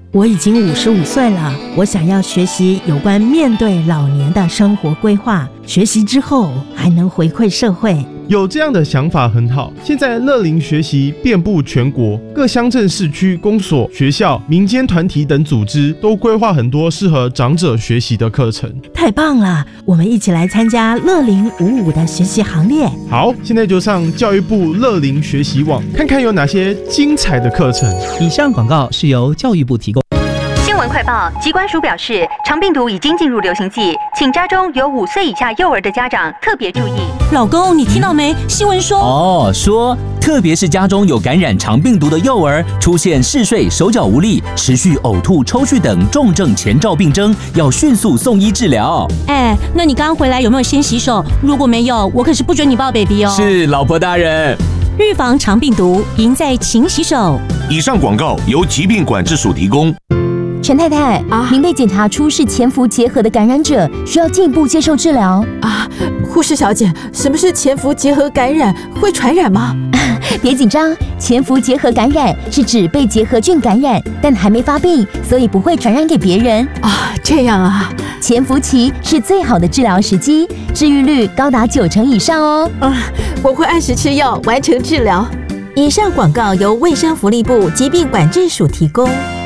我已经55岁了，我想要学习有关面对老年的生活规划，学习之后还能回馈社会。 有这样的想法很好。现在乐龄学习遍布全国，各乡镇市区公所、学校、民间团体等组织都规划很多适合长者学习的课程。 太棒了，我们一起来参加乐龄55的学习行列。 好，现在就上教育部乐龄学习网，看看有哪些精彩的课程。 以上广告是由教育部提供。 新闻快报，疾管署表示，肠病毒已经进入流行季，请家中有5岁以下幼儿的家长特别注意。 老公，你听到没？新闻说， 特别是家中有感染肠病毒的幼儿，出现嗜睡、手脚无力、持续呕吐、抽搐等重症前兆病征，要迅速送医治疗。 那你刚回来有没有先洗手？如果没有，我可是不准你抱 baby 哦。 是，老婆大人。 预防肠病毒，赢在勤洗手。 以上广告由疾病管制署提供。 陈太太，您被检查出是潜伏结核的感染者，需要进一步接受治疗。 护士小姐，什么是潜伏结核感染？会传染吗？ 别紧张，潜伏结核感染是指被结核菌感染，但还没发病，所以不会传染给别人。 这样啊。 潜伏期是最好的治疗时机，治愈率高达90%以上哦。 我会按时吃药，完成治疗。以上广告由卫生福利部疾病管制署提供。